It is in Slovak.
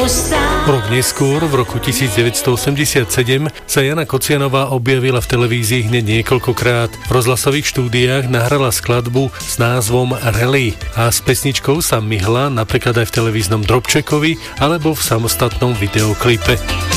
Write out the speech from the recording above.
Rok neskôr, v roku 1987, sa Jana Kocianová objavila v televízii hneď niekoľkokrát. V rozhlasových štúdiách nahrala skladbu s názvom Rally a s pesničkou sa myhla napríklad aj v televíznom Drobčekovi alebo v samostatnom videoklipe.